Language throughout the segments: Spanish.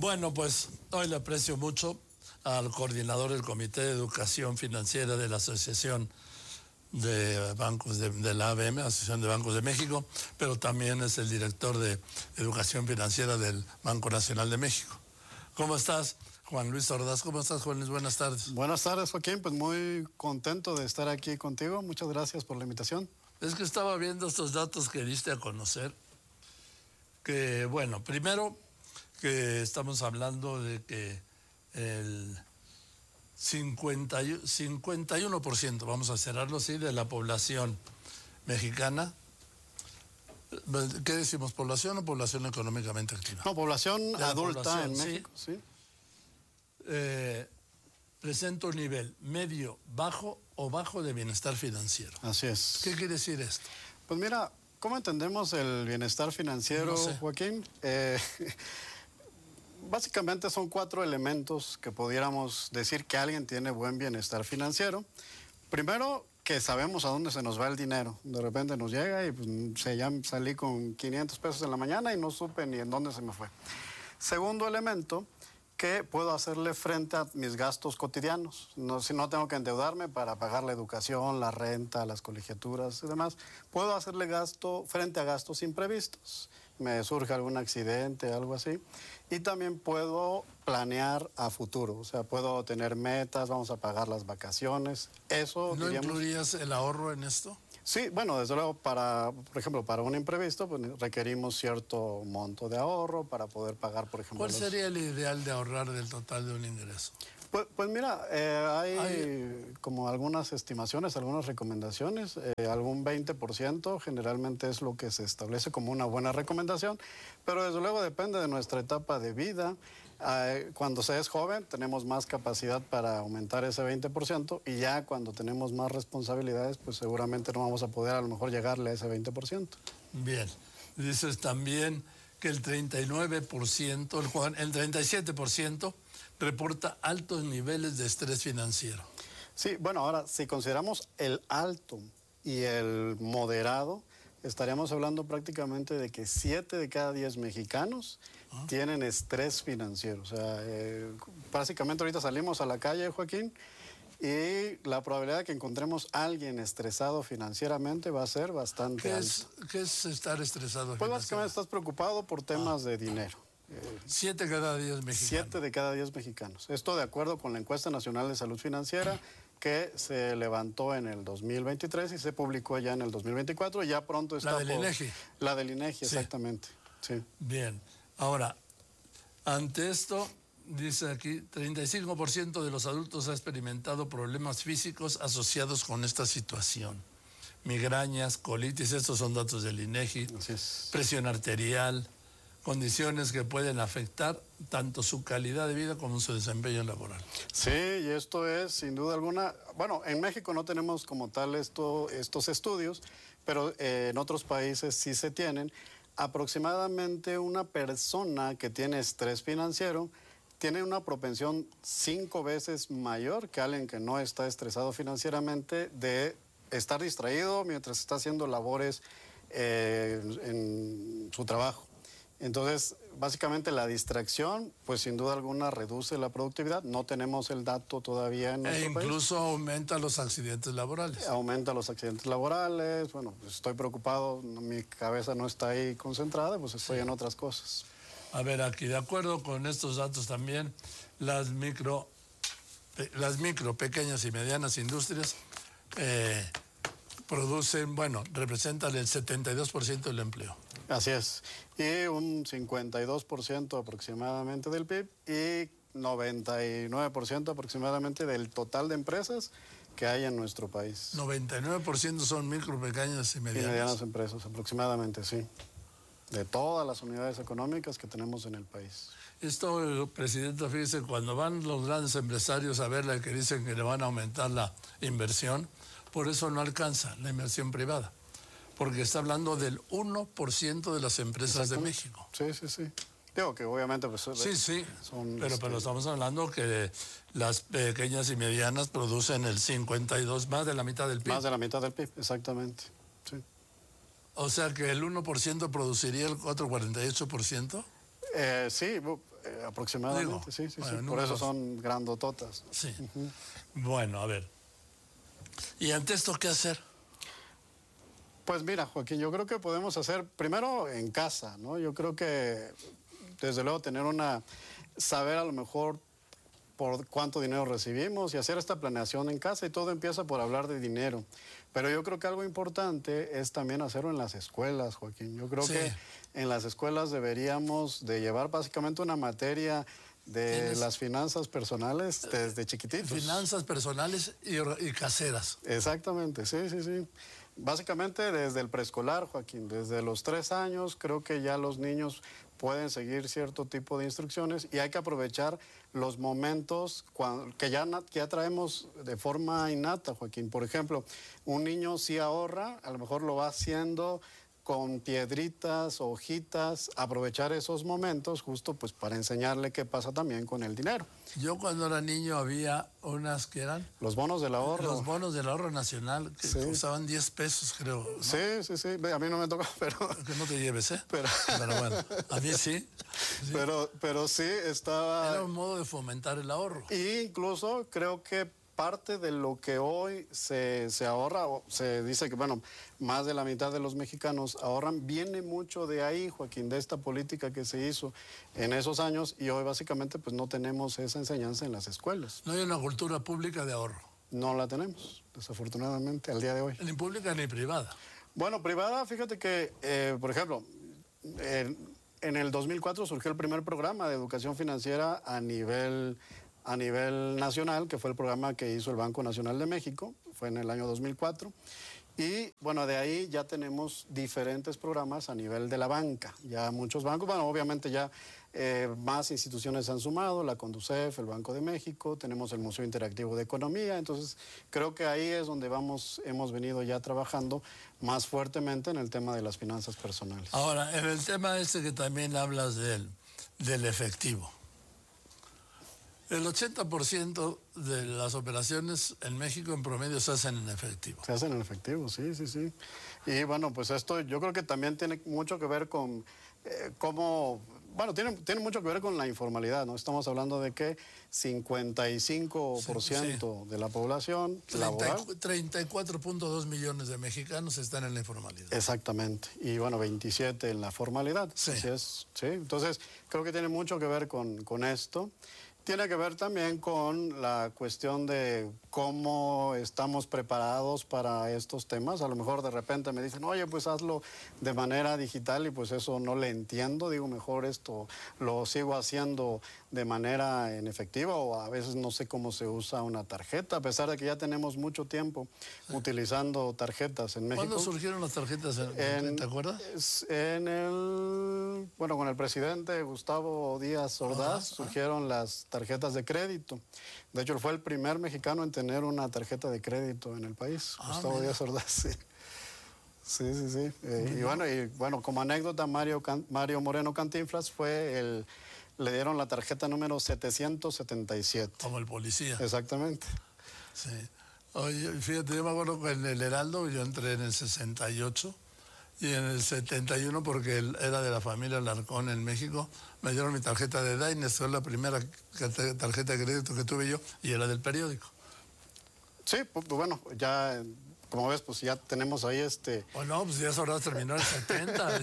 Bueno, pues hoy le aprecio mucho al coordinador del Comité de Educación Financiera de la Asociación de Bancos de la ABM, Asociación de Bancos de México, pero también es el director de Educación Financiera del Banco Nacional de México. ¿Cómo estás, Juan Luis Ordaz? ¿Cómo estás, Juan Luis? Buenas tardes. Buenas tardes, Joaquín. Pues muy contento de estar aquí contigo. Muchas gracias por la invitación. Es que estaba viendo estos datos que diste a conocer, que, bueno, primero que estamos hablando de que el 51%, vamos a cerrarlo así, de la población mexicana. ¿Qué decimos? ¿Población o población económicamente activa? No, población adulta en México, sí. Presenta un nivel medio, bajo o bajo de bienestar financiero. Así es. ¿Qué quiere decir esto? Pues mira, ¿cómo entendemos el bienestar financiero, No sé. Joaquín? Básicamente son 4 elementos que pudiéramos decir que alguien tiene buen bienestar financiero. Primero, que sabemos a dónde se nos va el dinero. De repente nos llega y pues, ya salí con 500 pesos en la mañana y no supe ni en dónde se me fue. Segundo elemento, que puedo hacerle frente a mis gastos cotidianos. Si no tengo que endeudarme para pagar la educación, la renta, las colegiaturas y demás, puedo hacerle frente a gastos imprevistos. Me surge algún accidente, algo así. Y también puedo planear a futuro. O sea, puedo tener metas, vamos a pagar las vacaciones. Eso, ¿No incluirías el ahorro en esto? Sí, bueno, desde luego, por ejemplo, para un imprevisto, pues requerimos cierto monto de ahorro para poder pagar, por ejemplo... ¿Cuál sería el ideal de ahorrar del total de un ingreso? Pues mira, hay como algunas estimaciones, algunas recomendaciones, algún 20% generalmente es lo que se establece como una buena recomendación, pero desde luego depende de nuestra etapa de vida. Cuando se es joven tenemos más capacidad para aumentar ese 20% y ya cuando tenemos más responsabilidades, pues seguramente no vamos a poder a lo mejor llegarle a ese 20%. Bien, dices también que el 39%, el 37% reporta altos niveles de estrés financiero. Sí, bueno, ahora, si consideramos el alto y el moderado, estaríamos hablando prácticamente de que 7 de cada 10 mexicanos tienen estrés financiero. O sea, básicamente ahorita salimos a la calle, Joaquín, y la probabilidad de que encontremos a alguien estresado financieramente va a ser bastante alta. ¿Qué es estar estresado? Pues básicamente estás preocupado por temas de dinero. 7 de cada 10 mexicanos. 7 de cada 10 mexicanos. Esto de acuerdo con la encuesta nacional de salud financiera que se levantó en el 2023 y se publicó ya en el 2024. Ya pronto está... La del INEGI. La del INEGI, exactamente. Sí. Bien. Ahora, ante esto, dice aquí, 35% de los adultos ha experimentado problemas físicos asociados con esta situación. Migrañas, colitis, estos son datos del INEGI. Así es. Presión arterial, condiciones que pueden afectar tanto su calidad de vida como su desempeño laboral. Sí, y esto es sin duda alguna, bueno, en México no tenemos como tal estos estudios, pero en otros países sí se tienen. Aproximadamente una persona que tiene estrés financiero tiene una propensión 5 veces mayor que alguien que no está estresado financieramente de estar distraído mientras está haciendo labores en su trabajo. Entonces, básicamente la distracción, pues sin duda alguna reduce la productividad. No tenemos el dato todavía en nuestro país. Incluso aumenta los accidentes laborales. Aumenta los accidentes laborales. Bueno, pues estoy preocupado, mi cabeza no está ahí concentrada, pues estoy en otras cosas. A ver, aquí, de acuerdo con estos datos también, las micro, pequeñas y medianas industrias representan el 72% del empleo. Así es. Y un 52% aproximadamente del PIB y 99% aproximadamente del total de empresas que hay en nuestro país. 99% son micro, pequeñas y medianas. Y medianas empresas, aproximadamente, sí. De todas las unidades económicas que tenemos en el país. Esto, Presidenta, fíjese, cuando van los grandes empresarios a verla que dicen que le van a aumentar la inversión, por eso no alcanza la inversión privada. Porque está hablando del 1% de las empresas de México. Sí, sí, sí. Digo que obviamente... Pues, sí, pero estamos hablando que las pequeñas y medianas producen el 52%, más de la mitad del PIB. Más de la mitad del PIB, exactamente. Sí. O sea que el 1% produciría el 4,48%. Sí, aproximadamente, Digo, sí. bueno, Por eso números. son grandototas. Sí. Bueno, a ver. ¿Y ante esto qué hacer? Pues mira, Joaquín, yo creo que podemos hacer primero en casa, ¿no? Yo creo que desde luego saber a lo mejor por cuánto dinero recibimos y hacer esta planeación en casa, y todo empieza por hablar de dinero. Pero yo creo que algo importante es también hacerlo en las escuelas, Joaquín. Yo creo Sí. que en las escuelas deberíamos de llevar básicamente una materia de las finanzas personales desde chiquititos. Finanzas personales y caseras. Exactamente, sí. Básicamente desde el preescolar, Joaquín, desde los 3 años, creo que ya los niños pueden seguir cierto tipo de instrucciones, y hay que aprovechar los momentos que ya traemos de forma innata, Joaquín. Por ejemplo, un niño sí ahorra, a lo mejor lo va haciendo con piedritas, hojitas, aprovechar esos momentos justo pues para enseñarle qué pasa también con el dinero. Yo cuando era niño había unas que eran Los bonos del ahorro. los bonos del ahorro nacional que Sí. costaban 10 pesos, creo, ¿no? Sí. A mí no me tocó, pero... Que no te lleves, ¿eh? Pero, bueno, a mí sí. Sí. pero sí estaba... Era un modo de fomentar el ahorro. Y incluso creo que parte de lo que hoy se ahorra, o se dice que, bueno, más de la mitad de los mexicanos ahorran, viene mucho de ahí, Joaquín, de esta política que se hizo en esos años, y hoy básicamente pues no tenemos esa enseñanza en las escuelas. No hay una cultura pública de ahorro. No la tenemos, desafortunadamente, al día de hoy. Ni pública ni privada. Bueno, privada, fíjate que, por ejemplo, en el 2004 surgió el primer programa de educación financiera a nivel nacional, que fue el programa que hizo el Banco Nacional de México, fue en el año 2004. Y bueno, de ahí ya tenemos diferentes programas a nivel de la banca. Ya muchos bancos, bueno, obviamente ya más instituciones se han sumado, la Conducef, el Banco de México, tenemos el Museo Interactivo de Economía. Entonces creo que ahí es donde hemos venido ya trabajando más fuertemente en el tema de las finanzas personales. Ahora, en el tema que también hablas del efectivo. El 80% de las operaciones en México en promedio se hacen en efectivo. Se hacen en efectivo, sí. Y bueno, pues esto yo creo que también tiene mucho que ver con cómo... Bueno, tiene mucho que ver con la informalidad, ¿no? Estamos hablando de que 55% de la población laboral... 34.2 millones de mexicanos están en la informalidad. Exactamente. Y bueno, 27 en la formalidad. Sí. Así es, sí. Entonces, creo que tiene mucho que ver con esto. Tiene que ver también con la cuestión de cómo estamos preparados para estos temas. A lo mejor de repente me dicen, oye, pues hazlo de manera digital, y pues eso no le entiendo. Digo, mejor esto lo sigo haciendo de manera en efectiva, o a veces no sé cómo se usa una tarjeta, a pesar de que ya tenemos mucho tiempo utilizando tarjetas en México. ¿Cuándo surgieron las tarjetas? ¿Te acuerdas? Bueno, con el presidente Gustavo Díaz Ordaz surgieron las tarjetas de crédito. De hecho, fue el primer mexicano en tener una tarjeta de crédito en el país, Gustavo Díaz Ordaz, sí. Sí. Y bueno, como anécdota, Mario Moreno Cantinflas le dieron la tarjeta número 777. Como el policía. Exactamente. Sí. Oye, fíjate, yo me acuerdo que en el Heraldo yo entré en el 68 y en el 71, porque era de la familia Alarcón en México, me dieron mi tarjeta de Diners, fue la primera tarjeta de crédito que tuve yo, y era del periódico. Sí, pues bueno, ya, como ves, pues ya tenemos ahí Bueno, pues ya Ordaz terminó en el 70.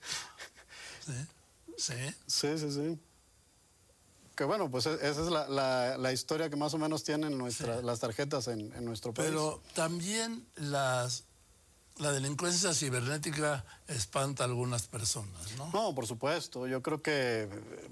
Sí. Que bueno, pues esa es la historia que más o menos tienen las tarjetas en nuestro país. Pero también la delincuencia cibernética espanta a algunas personas, ¿no? No, por supuesto. Yo creo que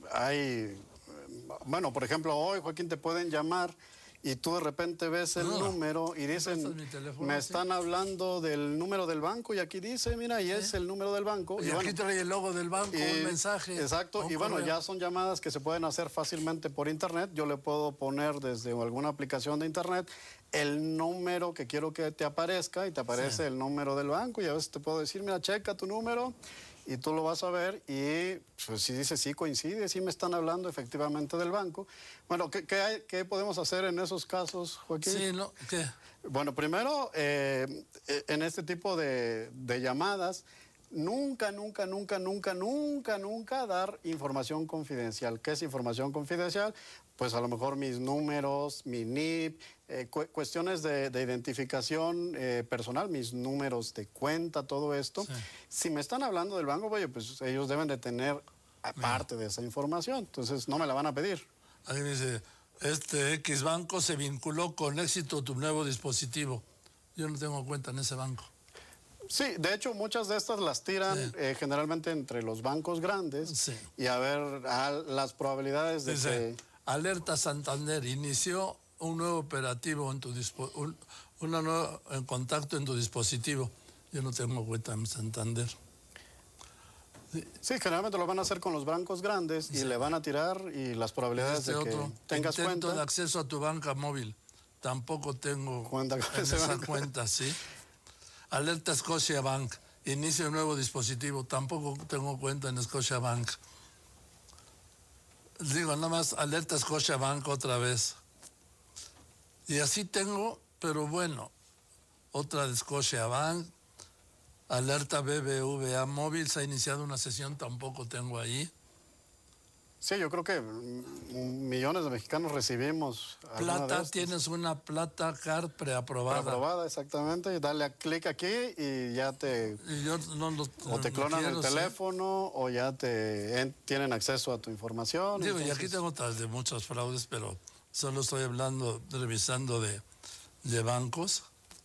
bueno, por ejemplo, hoy, Joaquín, te pueden llamar y tú de repente ves el número y dicen, me están hablando del número del banco, y aquí dice, mira, y es el número del banco. Y aquí trae el logo del banco, un mensaje. Exacto, y bueno, ya son llamadas que se pueden hacer fácilmente por internet. Yo le puedo poner desde alguna aplicación de internet el número que quiero que te aparezca, y te aparece el número del banco, y a veces te puedo decir, mira, checa tu número, y tú lo vas a ver, y pues, si dice sí coincide, sí me están hablando efectivamente del banco. Bueno, ¿qué podemos hacer en esos casos, Joaquín? Sí, ¿no? ¿Qué? Bueno, primero, en este tipo de llamadas, nunca, nunca, nunca, nunca, nunca, nunca dar información confidencial. ¿Qué es información confidencial? Pues a lo mejor mis números, mi NIP, cuestiones de identificación personal, mis números de cuenta, todo esto. Sí. Si me están hablando del banco, oye, pues ellos deben de tener aparte de esa información, entonces no me la van a pedir. Ahí dice, este X banco se vinculó con éxito tu nuevo dispositivo. Yo no tengo cuenta en ese banco. Sí, de hecho muchas de estas las tiran generalmente entre los bancos grandes Sí. y a ver las probabilidades de Dice, que... Alerta Santander inició un nuevo operativo en tu en contacto en tu dispositivo. Yo no tengo cuenta en Santander. Sí, generalmente lo van a hacer con los bancos grandes y le van a tirar y las probabilidades de que tengas intento cuenta... de acceso a tu banca móvil. Tampoco tengo Cuenta con en ese esa banco. cuenta, ¿sí? Alerta Scotiabank. Inicio un nuevo dispositivo. Tampoco tengo cuenta en Scotiabank. Digo, nada más alerta Scotiabank otra vez. Y así tengo, pero bueno, otra de Scotiabank. Alerta BBVA móvil, se ha iniciado una sesión, tampoco tengo ahí. Sí, yo creo que millones de mexicanos recibimos alguna de Plata, estas. tienes una Plata Card preaprobada. Preaprobada, exactamente. Y dale a clic aquí y ya te... Y yo no lo O te clonan el teléfono o ya tienen acceso a tu información. Digo, y entonces... aquí tengo otras de muchos fraudes, pero solo estoy hablando, revisando de bancos.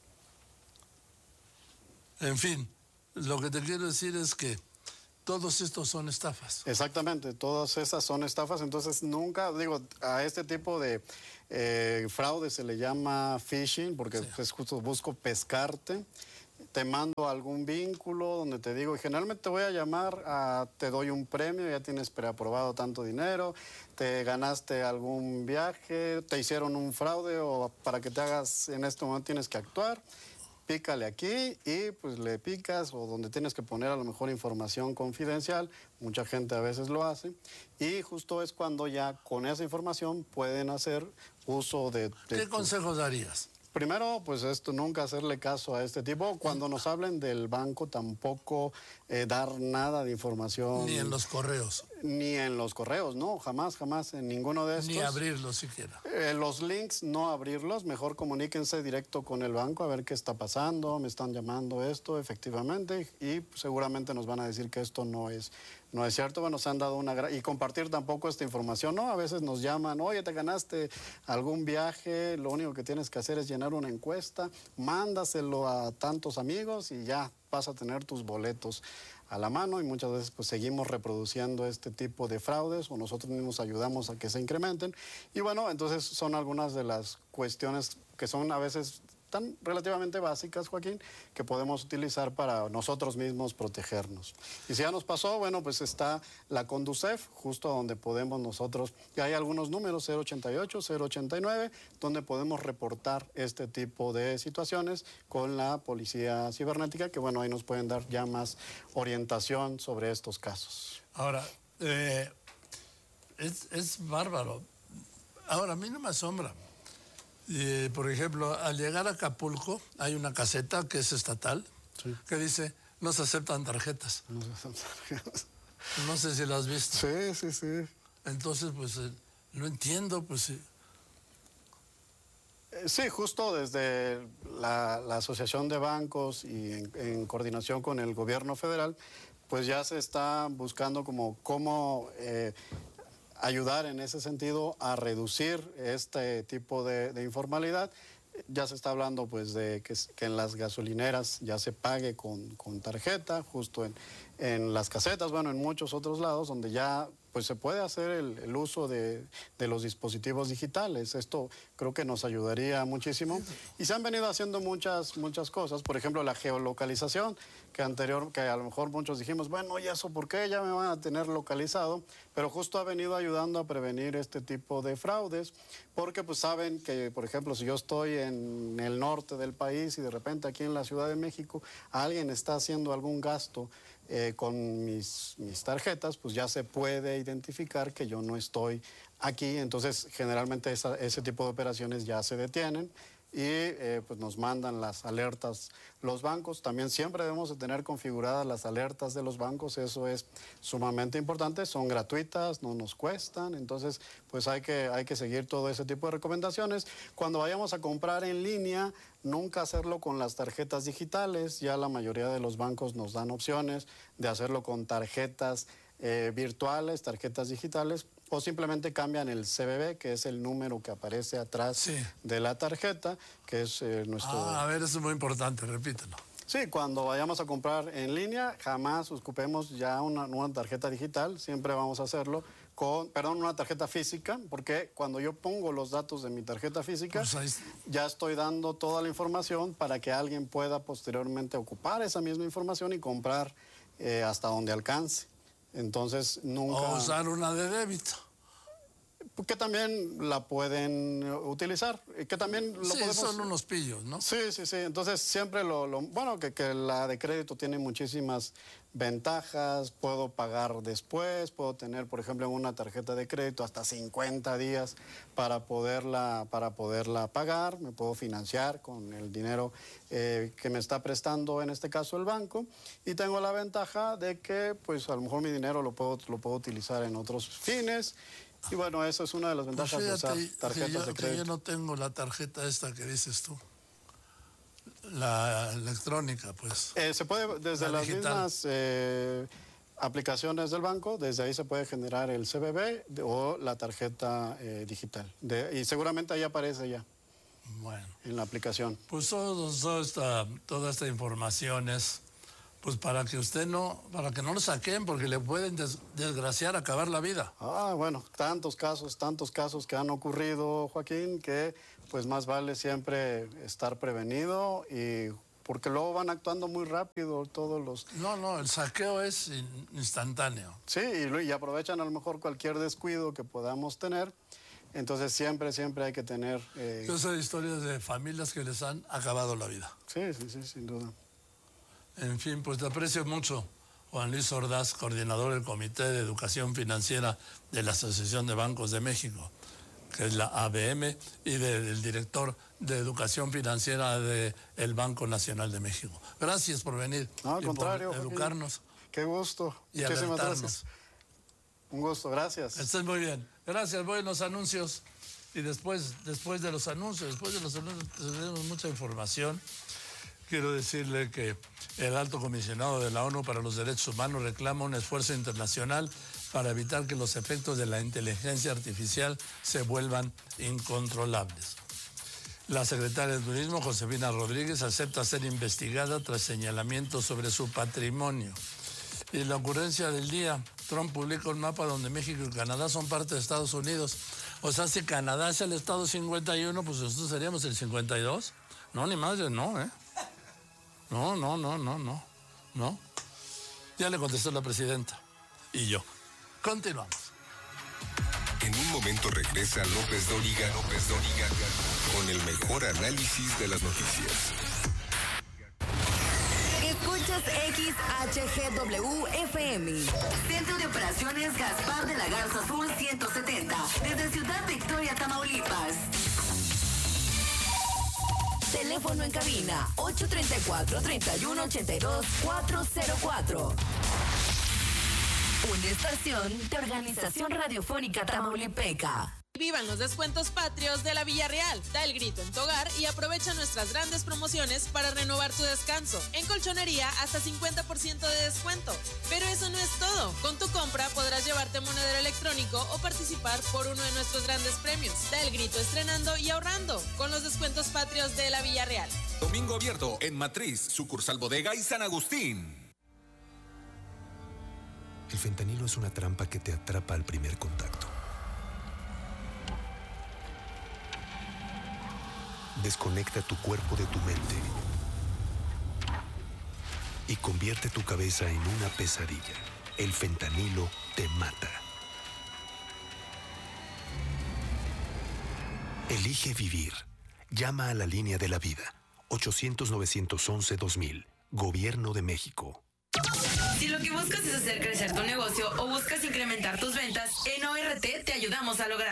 En fin, lo que te quiero decir es que todos estos son estafas. Exactamente, todas esas son estafas, entonces nunca, digo, a este tipo de fraude se le llama phishing, porque pues justo busco pescarte, te mando algún vínculo donde te digo, generalmente te voy a llamar, te doy un premio, ya tienes preaprobado tanto dinero, te ganaste algún viaje, te hicieron un fraude o para que te hagas, en este momento tienes que actuar. Pícale aquí y pues le picas o donde tienes que poner a lo mejor información confidencial, mucha gente a veces lo hace, y justo es cuando ya con esa información pueden hacer uso de ¿Qué consejos darías? Primero, pues esto, nunca hacerle caso a este tipo. Cuando nos hablen del banco, tampoco dar nada de información. Ni en los correos. Ni en los correos, no, jamás, jamás, en ninguno de estos. Ni abrirlos siquiera. Los links, no abrirlos, mejor comuníquense directo con el banco a ver qué está pasando, me están llamando esto, efectivamente, y seguramente nos van a decir que esto no es cierto. Bueno, se han dado y compartir tampoco esta información, ¿no? A veces nos llaman, oye, te ganaste algún viaje, lo único que tienes que hacer es llenar una encuesta, mándaselo a tantos amigos y ya vas a tener tus boletos a la mano, y muchas veces pues seguimos reproduciendo este tipo de fraudes o nosotros mismos ayudamos a que se incrementen. Y bueno, entonces son algunas de las cuestiones que son a veces tan relativamente básicas, Joaquín, que podemos utilizar para nosotros mismos protegernos. Y si ya nos pasó, bueno, pues está la Conducef, justo donde podemos nosotros, y hay algunos números, 088, 089, donde podemos reportar este tipo de situaciones con la policía cibernética, que bueno, ahí nos pueden dar ya más orientación sobre estos casos. Ahora, es bárbaro. Ahora, a mí no me asombra. Por ejemplo, al llegar a Acapulco hay una caseta que es estatal, que dice, no se aceptan tarjetas. No se aceptan tarjetas. No sé si lo has visto. Sí, sí, sí. Entonces, pues, no entiendo, pues sí. Sí, justo desde la Asociación de Bancos y en coordinación con el gobierno federal, pues ya se está buscando como cómo ayudar en ese sentido a reducir este tipo de informalidad. Ya se está hablando pues de que en las gasolineras ya se pague con tarjeta, justo en las casetas, bueno, en muchos otros lados donde ya pues se puede hacer el uso de los dispositivos digitales. Esto creo que nos ayudaría muchísimo. Y se han venido haciendo muchas cosas. Por ejemplo, la geolocalización, que a lo mejor muchos dijimos, bueno, ¿y eso por qué? Ya me van a tener localizado. Pero justo ha venido ayudando a prevenir este tipo de fraudes, porque pues saben que, por ejemplo, si yo estoy en el norte del país y de repente aquí en la Ciudad de México alguien está haciendo algún gasto con mis tarjetas, pues ya se puede identificar que yo no estoy aquí. Entonces, generalmente ese tipo de operaciones ya se detienen y pues nos mandan las alertas los bancos. También siempre debemos de tener configuradas las alertas de los bancos, eso es sumamente importante, son gratuitas, no nos cuestan, entonces pues hay que seguir todo ese tipo de recomendaciones. Cuando vayamos a comprar en línea, nunca hacerlo con las tarjetas digitales, ya la mayoría de los bancos nos dan opciones de hacerlo con tarjetas virtuales, tarjetas digitales, o simplemente cambian el CBV, que es el número que aparece atrás de la tarjeta, que es nuestro... A ver, eso es muy importante, repítelo. Sí, cuando vayamos a comprar en línea, jamás ocupemos ya una tarjeta digital, siempre vamos a hacerlo con, una tarjeta física, porque cuando yo pongo los datos de mi tarjeta física, pues ya estoy dando toda la información para que alguien pueda posteriormente ocupar esa misma información y comprar hasta donde alcance. Entonces, nunca... O usar una de débito. Que también la pueden utilizar, que también lo podemos... son unos pillos, ¿no? Sí. Entonces, siempre bueno, que la de crédito tiene muchísimas ventajas, puedo pagar después, puedo tener, por ejemplo, en una tarjeta de crédito hasta 50 días para poderla pagar, me puedo financiar con el dinero que me está prestando, en este caso, el banco, y tengo la ventaja de que, pues, a lo mejor mi dinero lo puedo utilizar en otros fines. Y bueno, eso es una de las ventajas de usar tarjetas de crédito. Yo no tengo la tarjeta esta que dices tú, la electrónica, pues. Se puede, desde las mismas aplicaciones del banco, desde ahí se puede generar el CBV o la tarjeta digital. Y seguramente ahí aparece ya. Bueno. En la aplicación. Pues toda esta información es... Pues para que no lo saquen, porque le pueden desgraciar, acabar la vida. Bueno, tantos casos que han ocurrido, Joaquín, que pues más vale siempre estar prevenido, y porque luego van actuando muy rápido todos los... No, el saqueo es instantáneo. Sí, y aprovechan a lo mejor cualquier descuido que podamos tener. Entonces siempre hay que tener... Yo sé historias de familias que les han acabado la vida. Sí, sin duda. En fin, pues te aprecio mucho, Juan Luis Ordaz, coordinador del Comité de Educación Financiera de la Asociación de Bancos de México, que es la ABM, y del director de Educación Financiera del Banco Nacional de México. Gracias por venir. No, al contrario, por educarnos. Qué gusto. Y alertarnos. Un gusto, gracias. Estás muy bien. Gracias, voy a los anuncios. Y después de los anuncios tenemos mucha información. Quiero decirle que el Alto Comisionado de la ONU para los Derechos Humanos reclama un esfuerzo internacional para evitar que los efectos de la inteligencia artificial se vuelvan incontrolables. La secretaria de Turismo, Josefina Rodríguez, acepta ser investigada tras señalamientos sobre su patrimonio. Y la ocurrencia del día, Trump publica un mapa donde México y Canadá son parte de Estados Unidos. O sea, si Canadá es el estado 51, pues nosotros seríamos el 52. No, ni madre, no, ¿eh? No. Ya le contestó la presidenta. Y yo. Continuamos. En un momento regresa López Dóriga con el mejor análisis de las noticias. Escuchas XHGW-FM. Centro de Operaciones Gaspar de la Garza Sur 170. Desde Ciudad Victoria, Tamaulipas. Teléfono en cabina 834-3182-404. Una estación de Organización Radiofónica Tamaulipeca. Vivan los descuentos patrios de la Villarreal. Da el grito en tu hogar y aprovecha nuestras grandes promociones para renovar tu descanso. En colchonería, hasta 50% de descuento. Pero eso no es todo. Con tu compra podrás llevarte monedero electrónico o participar por uno de nuestros grandes premios. Da el grito estrenando y ahorrando con los descuentos patrios de la Villarreal. Domingo abierto en Matriz, sucursal Bodega y San Agustín. El fentanilo es una trampa que te atrapa al primer contacto. Desconecta tu cuerpo de tu mente y convierte tu cabeza en una pesadilla. El fentanilo te mata. Elige vivir. Llama a la línea de la vida. 800-911-2000. Gobierno de México. Si lo que buscas es hacer crecer tu negocio o buscas incrementar tus ventas, en ORT te ayudamos a lograrlo.